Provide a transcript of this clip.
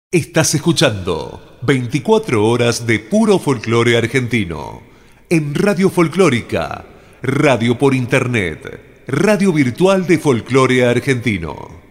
Estás escuchando 24 horas de puro folclore argentino en Radio Folclórica, radio por internet, radio virtual de folclore argentino.